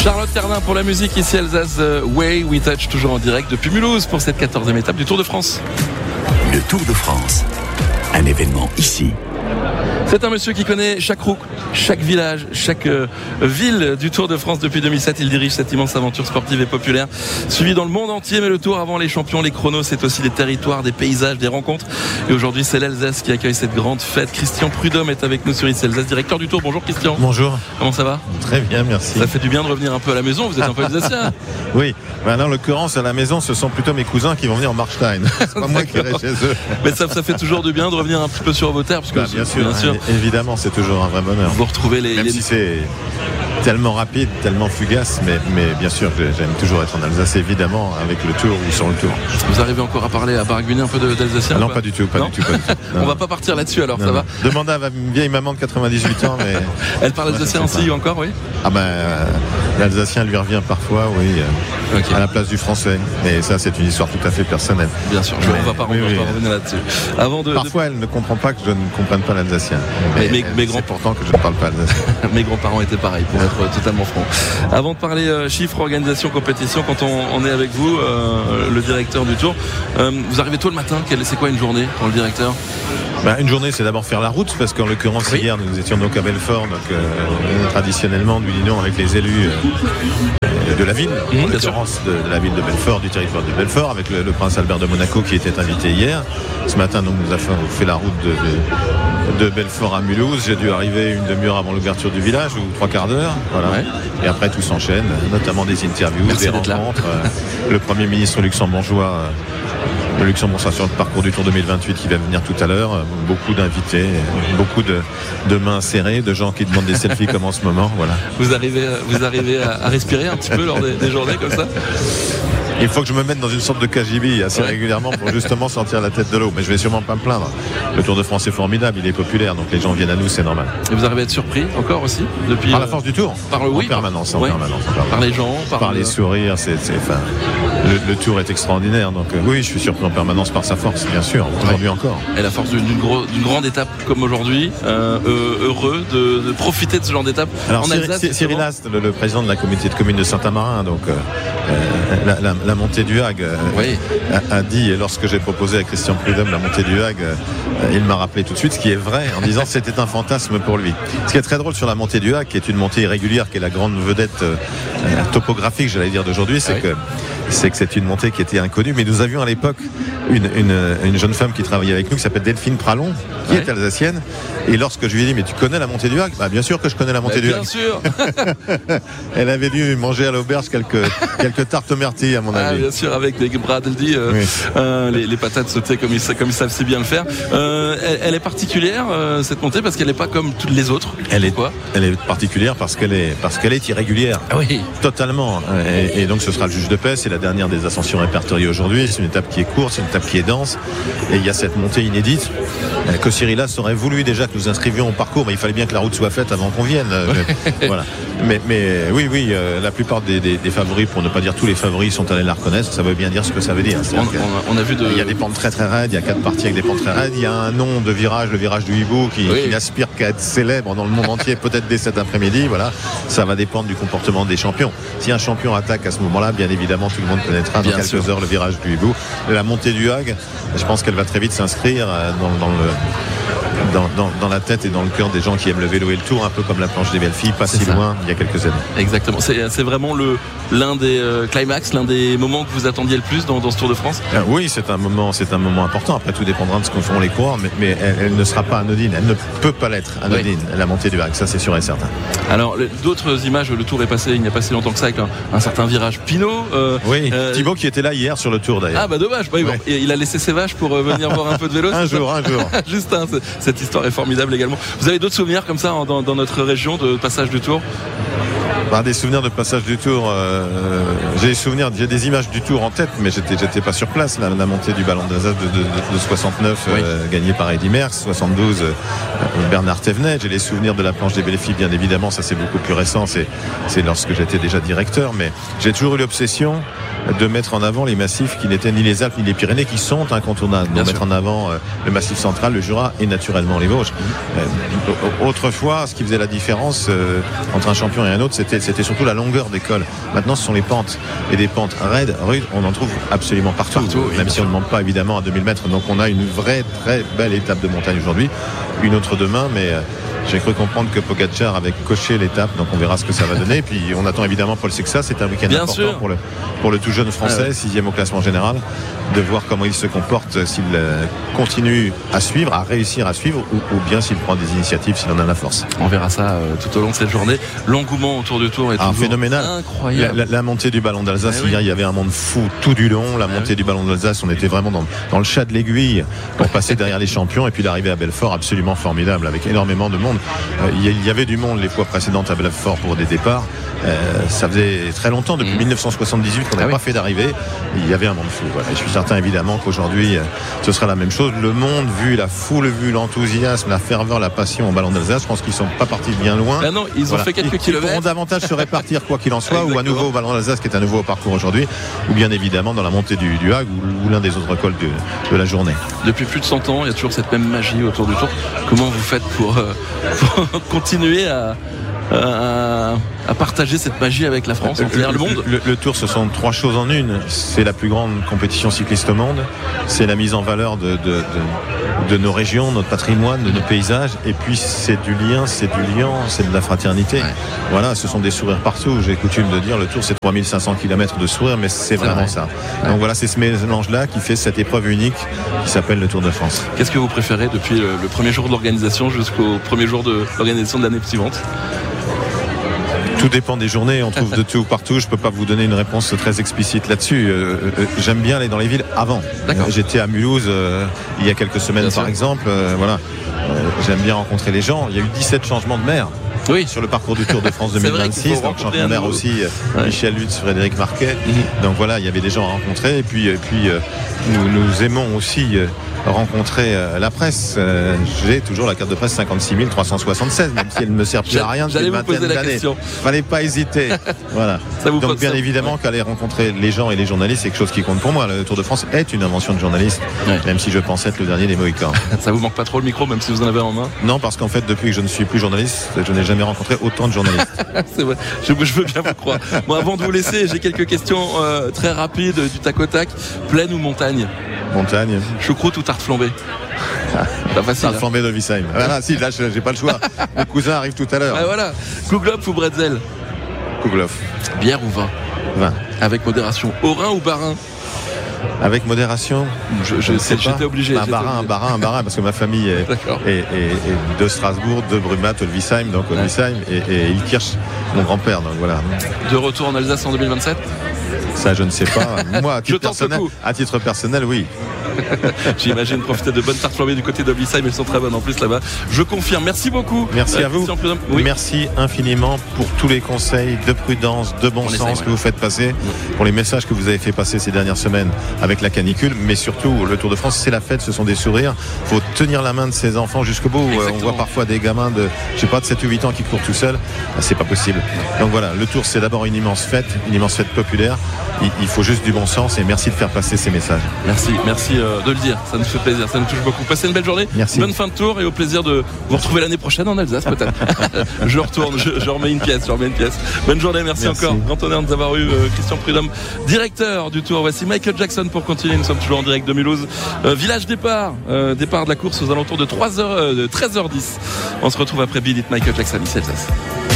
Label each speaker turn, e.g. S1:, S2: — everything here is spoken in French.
S1: Charlotte Cardin pour la musique, ici Alsace Way We Touch, toujours en direct depuis Mulhouse pour cette 14e étape du Tour de France.
S2: Le Tour de France, un événement ici.
S1: C'est un monsieur qui connaît chaque roue, chaque village, chaque ville du Tour de France depuis 2007. Il dirige cette immense aventure sportive et populaire, suivie dans le monde entier. Mais le Tour, avant les champions, les chronos, c'est aussi des territoires, des paysages, des rencontres. Et aujourd'hui, c'est l'Alsace qui accueille cette grande fête. Christian Prudhomme est avec nous sur ici Alsace, directeur du Tour. Bonjour Christian.
S3: Bonjour.
S1: Comment ça va ?
S3: Très bien, merci.
S1: Ça fait du bien de revenir un peu à la maison. Vous êtes un peu alsacien.
S3: Oui. Maintenant, en l'occurrence, à la maison, ce sont plutôt mes cousins qui vont venir en Markstein. C'est pas moi qui irai chez eux.
S1: Mais ça fait toujours du bien de revenir un petit peu sur vos terres, parce que
S3: bien sûr. Évidemment, c'est toujours un vrai bonheur.
S1: Vous retrouvez
S3: Même si c'est tellement rapide, tellement fugace, mais bien sûr que j'aime toujours être en Alsace, évidemment, avec le Tour ou sur le Tour.
S1: Vous arrivez encore à parler, à baragouiner un peu d'alsacien?
S3: Non, pas du tout. Non.
S1: On va pas partir là-dessus alors,
S3: non,
S1: ça va?
S3: Demandez à ma vieille maman de 98 ans, mais...
S1: Elle parle alsacien aussi encore, oui?
S3: Ah l'alsacien lui revient parfois, oui, à la place du français. Mais ça, c'est une histoire tout à fait personnelle.
S1: Bien sûr, on va pas revenir là-dessus.
S3: Parfois, elle ne comprend pas que je ne comprenne pas l'alsacien.
S1: C'est
S3: pourtant que je ne parle pas alsacien.
S1: Mes grands-parents étaient pareils, pour être totalement franc. Avant de parler chiffres, organisation, compétition, quand on est avec vous, le directeur du Tour, vous arrivez tôt le matin. C'est quoi une journée pour le directeur?
S3: Une journée, c'est d'abord faire la route, parce qu'en l'occurrence, hier, nous étions donc à Belfort, donc traditionnellement, nous dînons avec les élus de la ville, en l'occurrence de la ville de Belfort, du territoire de Belfort, avec le prince Albert de Monaco qui était invité hier. Ce matin, donc, nous avons fait la route de Belfort à Mulhouse. J'ai dû arriver une demi-heure avant l'ouverture du village, ou 3 quarts d'heure. Voilà. Ouais. Et après, tout s'enchaîne, notamment des interviews, des rencontres. Le Premier ministre luxembourgeois, le Luxembourg sera sur le parcours du Tour 2028 qui va venir tout à l'heure. Beaucoup d'invités, beaucoup de mains serrées, de gens qui demandent des selfies comme en ce moment. Voilà.
S1: Vous arrivez à respirer un petit peu lors des journées comme ça?
S3: Il faut que je me mette dans une sorte de KGB assez régulièrement pour justement sortir la tête de l'eau. Mais je vais sûrement pas me plaindre. Le Tour de France est formidable, il est populaire, donc les gens viennent à nous, c'est normal. Et
S1: vous arrivez à être surpris encore aussi depuis
S3: par la force du Tour?
S1: En
S3: permanence.
S1: Par les gens,
S3: par les sourires, le Tour est extraordinaire. Donc oui, je suis surpris en permanence par sa force, bien sûr, aujourd'hui encore.
S1: Et la force d'une grande étape comme aujourd'hui, heureux de profiter de ce genre d'étape.
S3: Alors, en Alsace. Cyril Ast, le président de la communauté de communes de Saint-Amarin, donc la montée du Hague, a dit, et lorsque j'ai proposé à Christian Prudhomme la montée du Hague, il m'a rappelé tout de suite ce qui est vrai, en disant que c'était un fantasme pour lui. Ce qui est très drôle sur la montée du Hague, qui est une montée irrégulière, qui est la grande vedette topographique, j'allais dire, d'aujourd'hui, c'est que c'est une montée qui était inconnue. Mais nous avions à l'époque une jeune femme qui travaillait avec nous, qui s'appelle Delphine Pralon, qui est alsacienne. Et lorsque je lui ai dit, mais tu connais la montée du Hague? Bien sûr que je connais la montée du Hague.
S1: Bien sûr.
S3: Elle avait dû manger à l'auberge quelques tartes aux myrtilles, à mon avis.
S1: Bien sûr, avec des bradeldi, les patates sautées comme ils savent si bien le faire. Elle est particulière, cette montée, parce qu'elle n'est pas comme toutes les autres.
S3: Elle est particulière parce qu'elle est irrégulière.
S1: Ah oui.
S3: Totalement. Et donc ce sera le juge de paix. C'est la dernière des ascensions répertoriées aujourd'hui. C'est une étape qui est courte, c'est une étape qui est dense. Et il y a cette montée inédite que Cyril Ast aurait voulu déjà que nous inscrivions au parcours, mais il fallait bien que la route soit faite avant qu'on vienne. Voilà. Mais oui, la plupart des favoris, pour ne pas dire tous les favoris, sont allés la reconnaître. Ça veut bien dire ce que ça veut dire.
S1: On a vu
S3: il y a des pentes très très raides, il y a 4 parties avec des pentes très raides. Il y a un nom de virage, le virage du hibou, qui aspire qu'à être célèbre dans le monde entier, peut-être dès cet après-midi. Voilà. Ça va dépendre du comportement des champions. Si un champion attaque à ce moment-là, bien évidemment, tout le monde connaîtra dans quelques heures le virage du hibou. La montée du Hague, je pense qu'elle va très vite s'inscrire dans la tête et dans le cœur des gens qui aiment le vélo et le tour, un peu comme la planche des Belles-Filles, pas si loin il y a quelques années.
S1: Exactement, c'est vraiment l'un des climax, l'un des moments que vous attendiez le plus dans ce Tour de France.
S3: Oui, c'est un moment important. Après, tout dépendra de ce que feront les coureurs, mais elle ne sera pas anodine, elle ne peut pas l'être anodine, la montée du Hague, ça c'est sûr et certain.
S1: Alors d'autres images, le Tour est passé il n'y a pas si longtemps que ça, avec un certain virage Pinot.
S3: Thibaut qui était là hier sur le Tour d'ailleurs.
S1: Dommage, il a laissé ses vaches pour venir voir un peu de vélo.
S3: un jour.
S1: Juste cette histoire est formidable également. Vous avez d'autres souvenirs comme ça dans notre région de passage du Tour?
S3: Des souvenirs de passage du Tour, j'ai des images du Tour en tête, mais j'étais pas sur place. La montée du Ballon d'Alsace de 69 gagnée par Eddy Merckx, 72 Bernard Thévenet. J'ai les souvenirs de la planche des Belles-Filles, bien évidemment, ça c'est beaucoup plus récent, c'est lorsque j'étais déjà directeur, mais j'ai toujours eu l'obsession de mettre en avant les massifs qui n'étaient ni les Alpes ni les Pyrénées, qui sont incontournables. De mettre en avant le Massif central, le Jura et naturellement les Vosges. Autrefois, ce qui faisait la différence entre un champion et un autre, c'était surtout la longueur des cols. Maintenant, ce sont les pentes. Et des pentes raides, rudes, on en trouve absolument partout. Même si on ne monte pas évidemment à 2000 mètres. Donc on a une vraie, très belle étape de montagne aujourd'hui. Une autre demain, mais j'ai cru comprendre que Pogačar avait coché l'étape. Donc on verra ce que ça va donner. Et puis on attend évidemment Paul Sexas. C'est un week-end important pour le tout jeune français, 6e au classement général, de voir comment il se comporte, s'il continue à suivre, à réussir à suivre, ou bien s'il prend des initiatives, s'il en a la force.
S1: On verra ça tout au long de cette journée. L'engouement autour du Tour est toujours
S3: phénoménal.
S1: Incroyable.
S3: La montée du Ballon d'Alsace, hier, il y avait un monde fou tout du long. La montée du Ballon d'Alsace, on était vraiment dans le chat de l'aiguille pour passer derrière les champions. Et puis l'arrivée à Belfort, absolument formidable, avec énormément de monde. Il y avait du monde les fois précédentes à Belfort pour des départs. Ça faisait très longtemps, depuis 1978, qu'on n'avait pas fait d'arrivée. Il y avait un monde fou. Voilà. Et je suis certain évidemment qu'aujourd'hui, ce sera la même chose. Le monde, vu la foule, vu l'enthousiasme, la ferveur, la passion au Ballon d'Alsace, je pense qu'ils ne sont pas partis bien loin.
S1: Ben non, ils ont fait quelques kilomètres.
S3: Ils pourront davantage se répartir quoi qu'il en soit, ou à nouveau au Ballon d'Alsace, qui est à nouveau au parcours aujourd'hui, ou bien évidemment dans la montée du Hague ou l'un des autres cols de la journée. Depuis
S1: plus de 100 ans, il y a toujours cette même magie autour du Tour. Comment vous faites pour continuer à partager cette magie avec la France, le monde?
S3: Le Tour, ce sont 3 choses en une. C'est la plus grande compétition cycliste au monde. C'est la mise en valeur de nos régions, notre patrimoine, de nos paysages. Et puis c'est du lien, c'est de la fraternité. Ouais. Voilà, ce sont des sourires partout. J'ai coutume de dire, le Tour, c'est 3500 km de sourires, mais c'est vraiment ça. Ouais. Donc voilà, c'est ce mélange-là qui fait cette épreuve unique qui s'appelle le Tour de France.
S1: Qu'est-ce que vous préférez depuis le premier jour de l'organisation jusqu'au premier jour de l'organisation de l'année suivante?
S3: Tout dépend des journées, on trouve de tout partout. Je ne peux pas vous donner une réponse très explicite là-dessus. J'aime bien aller dans les villes avant. J'étais à Mulhouse il y a quelques semaines par exemple. J'aime bien rencontrer les gens. Il y a eu 17 changements de maire.
S1: Oui.
S3: Sur le parcours du Tour de France 2026, donc changement de maire aussi, Michel Lutz, Frédéric Marquet. Donc voilà, il y avait des gens à rencontrer. Et puis nous aimons aussi rencontrer la presse. J'ai toujours la carte de presse 56 376, même si elle ne me sert plus à rien depuis une vingtaine d'années. Fallait pas hésiter. Voilà. Donc bien évidemment qu'aller rencontrer les gens et les journalistes, c'est quelque chose qui compte pour moi. Le Tour de France est une invention de journaliste, même si je pense être le dernier des Mohicans.
S1: Ça vous manque pas trop le micro, même si vous en avez en main?
S3: Non, parce qu'en fait, depuis que je ne suis plus journaliste, je n'ai jamais rencontré autant de journalistes.
S1: C'est vrai, je veux bien vous croire. Bon, avant de vous laisser, j'ai quelques questions très rapides, du tac au tac. Plaine ou montagne? Montagne. Choucroute ou tarte flambée?
S3: Pas facile. Tarte flambée de Visheim. Voilà, si, là, j'ai pas le choix. Mon cousin arrive tout à l'heure.
S1: Ah, voilà. Kouglof ou bretzel?
S3: Kouglof.
S1: Bière ou vin?
S3: Vin.
S1: Avec modération. Haut-Rhin ou Bas-Rhin?
S3: Avec modération,
S1: j'étais obligé.
S3: Bas-Rhin, parce que ma famille est de Strasbourg, de Brumath, Olvisheim, donc Olvisheim et Ilkirch, mon grand-père. Donc voilà.
S1: De retour en Alsace en 2027?
S3: Ça, je ne sais pas. Moi, à titre personnel, oui.
S1: J'imagine profiter de bonnes tartes flambées du côté d'Olvisheim, elles sont très bonnes en plus là-bas. Je confirme. Merci beaucoup.
S3: Merci à vous. Merci infiniment pour tous les conseils de prudence, de bon sens que vous faites passer, pour les messages que vous avez fait passer ces dernières semaines avec la canicule, mais surtout le Tour de France, c'est la fête, ce sont des sourires. Il faut tenir la main de ses enfants jusqu'au bout. On voit parfois des gamins de 7 ou 8 ans qui courent tout seuls. C'est pas possible. Donc voilà, le Tour, c'est d'abord une immense fête populaire. Il faut juste du bon sens et merci de faire passer ces messages.
S1: Merci de le dire, ça nous fait plaisir, ça nous touche beaucoup. Passez une belle journée, bonne fin de tour et au plaisir de vous retrouver l'année prochaine en Alsace peut-être. Je retourne, je remets une pièce. Bonne journée, merci encore. Grand honneur de nous avoir eu, Christian Prudhomme, directeur du Tour. Voici Michael Jackson pour continuer, nous sommes toujours en direct de Mulhouse. Village départ de la course aux alentours de 13h10. On se retrouve après Bill It, Michael Jackson, ici Alsace.